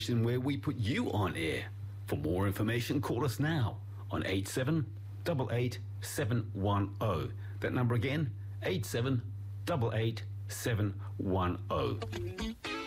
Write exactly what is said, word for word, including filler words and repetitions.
where we put you on air. For more information, call us now on eight seven eight eight seven one zero. That number again, eight seven eight eight seven one zero.